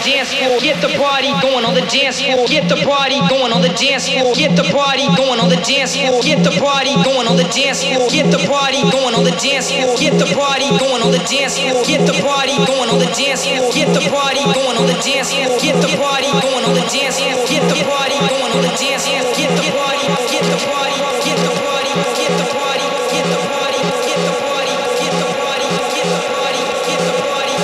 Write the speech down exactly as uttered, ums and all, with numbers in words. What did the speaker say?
dance floor. Get the party going on the dance floor. Get the party going on the dance floor. Get the party going on the dance floor. Get the party going on the dance floor. Get the party going on the dance floor. Get the party going on the dance floor. Get the party going on the dance floor. Get the party going on the dance floor. Get the party going on the dance floor. Get the party going on the dance floor.